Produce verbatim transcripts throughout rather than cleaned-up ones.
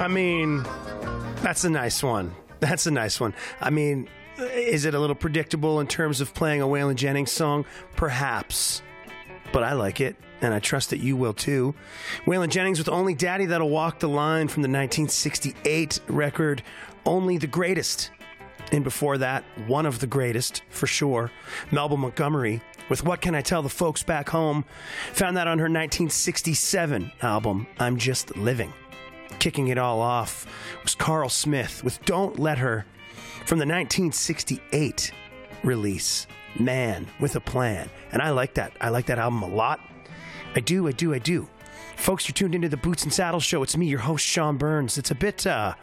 I mean, that's a nice one. That's a nice one. I mean, is it a little predictable in terms of playing a Waylon Jennings song? Perhaps. But I like it, and I trust that you will too. Waylon Jennings with Only Daddy That'll Walk the Line from the nineteen sixty-eight record, Only the Greatest. And before that, one of the greatest, for sure, Melba Montgomery with What Can I Tell the Folks Back Home? Found that on her nineteen sixty-seven album, I'm Just Living. Kicking it all off was Carl Smith with Don't Let Her from the nineteen sixty-eight release, Man with a Plan. And I like that. I like that album a lot. I do, I do, I do. Folks, you're tuned into the Boots and Saddles Show. It's me, your host, Sean Burns. It's a bit uh,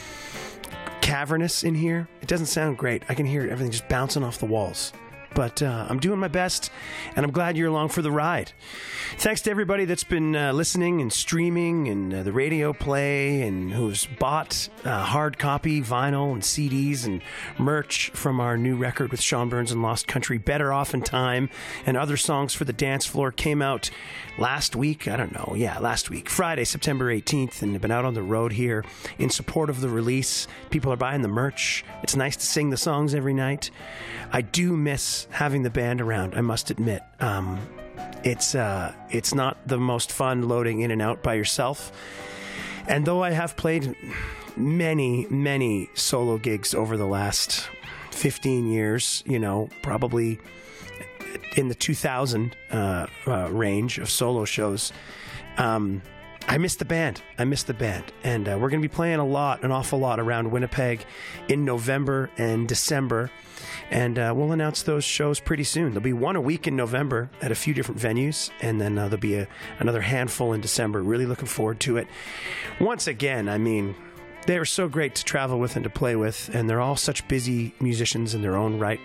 cavernous in here. It doesn't sound great. I can hear everything just bouncing off the walls. But uh, I'm doing my best, and I'm glad you're along for the ride. Thanks to everybody that's been uh, listening and streaming and uh, the radio play and who's bought uh, hard copy, vinyl, and C Ds and merch from our new record with Sean Burns and Lost Country, Better Off in Time, and other songs for the dance floor came out last week. I don't know. Yeah, last week. Friday, September eighteenth, and have been out on the road here in support of the release. People are buying the merch. It's nice to sing the songs every night. I do miss having the band around, I must admit. Um, it's uh, it's not the most fun loading in and out by yourself. And though I have played many, many solo gigs over the last fifteen years, you know, probably in the two thousand uh, uh, range of solo shows, um, I miss the band. I miss the band. And uh, we're going to be playing a lot, an awful lot around Winnipeg in November and December. And uh, we'll announce those shows pretty soon. There'll be one a week in November at a few different venues, and then uh, there'll be a, another handful in December. Really looking forward to it. Once again, I mean, they are so great to travel with and to play with, and they're all such busy musicians in their own right.